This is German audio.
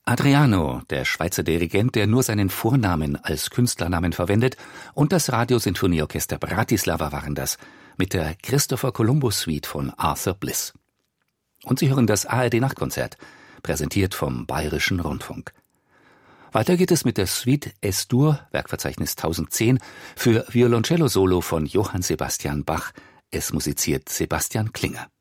Adriano, der Schweizer Dirigent, der nur seinen Vornamen als Künstlernamen verwendet, und das Radiosinfonieorchester Bratislava waren das, mit der Christopher Columbus Suite von Arthur Bliss. Und Sie hören das ARD-Nachtkonzert, präsentiert vom Bayerischen Rundfunk. Weiter geht es mit der Suite Es-Dur, Werkverzeichnis 1010, für Violoncello-Solo von Johann Sebastian Bach. Es musiziert Sebastian Klinger.